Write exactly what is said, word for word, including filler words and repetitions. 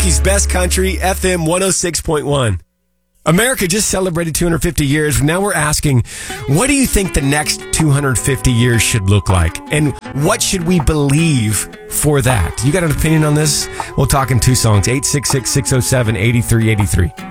He's Best Country, F M one oh six point one. America just celebrated two hundred fifty years. Now we're asking, what do you think the next two hundred fifty years should look like? And what should we believe for that? You got an opinion on this? We'll talk in two songs, eight six six, six oh seven, eight three eight three.